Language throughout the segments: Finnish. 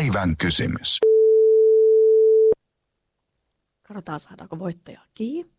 Päivän kysymys. Katsotaan, saadaanko voittaja kiinni.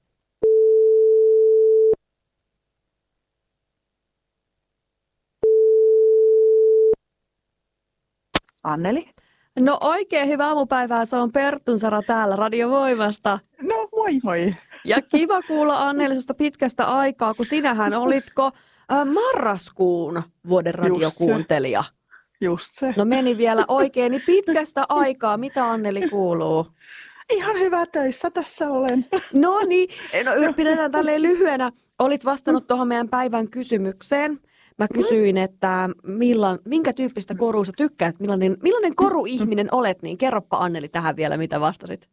Anneli? No oikein hyvää aamupäivää, se on Perttun Sara täällä Radio Voimasta. No moi moi. Ja kiva kuulla Anneli susta pitkästä aikaa, kun sinähän olitko marraskuun vuoden radiokuuntelija. Just se. No meni vielä oikein, niin pitkästä aikaa. Mitä Anneli kuuluu? Ihan hyvä töissä tässä olen. No niin, pidetään tälleen lyhyenä. Olit vastannut tuohon meidän päivän kysymykseen. Mä kysyin, että minkä tyyppistä korua sä tykkäät, millainen koruihminen olet, niin kerropa Anneli tähän vielä, mitä vastasit.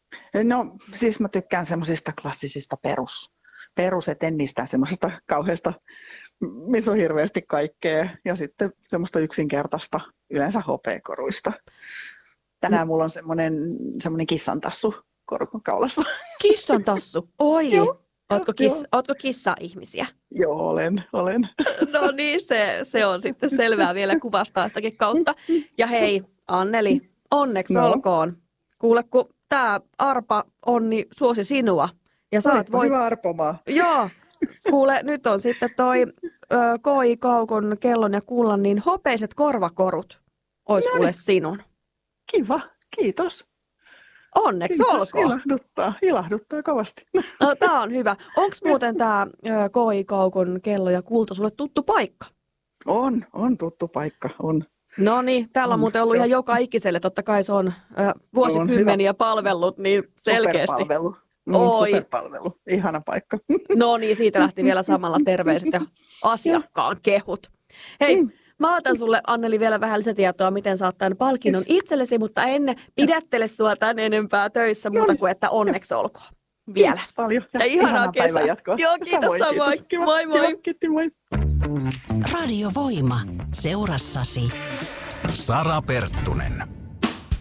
No siis mä tykkään semmoisista klassisista perus, et en niistä semmoisesta kauheasta, missä on hirveästi kaikkea, ja sitten semmoista yksinkertaista, yleensä hopeakoruista. Tänään mulla on semmoinen kissantassu kaulassa. Kissantassu? Oi! Joo. Ootko kissa-ihmisiä? Joo, olen. No niin, se on sitten selvää vielä kuvastaistakin kautta. Ja hei, Anneli, onneksi olkoon. Kuule, kun tää Arpa Onni suosi sinua. Ja saat hyvä arpomaa. Joo, kuule, nyt on sitten toi KI Kaukon kellon ja kullan, niin hopeiset korvakorut ois kuule sinun. Kiva, kiitos. Onneksi olkoon. Ilahduttaa kovasti. No, tää on hyvä. Onks muuten tää KI Kaukon kello ja kulta sulle tuttu paikka? On tuttu paikka, on. No niin, täällä on muuten ollut ihan joka ikiselle. Totta kai se on vuosikymmeniä palvellut, niin selkeästi. Superpalvelu. Superpalvelu. Ihana paikka. No niin, siitä lähti vielä samalla terveiset ja asiakkaan kehut. Hei, mä laitan sulle, Anneli, vielä vähän lisätietoa, miten saat tämän palkinnon itsellesi, mutta en pidättele sua tän enempää töissä muuta kuin, että onneksi olkoon. Vielä. Kiitos paljon. Ja ihanaa päivän jatkoa. Joo, kiitos samoin. Moi moi. Kiitos, moi. Radio Voima. Seurassasi. Sara Perttunen.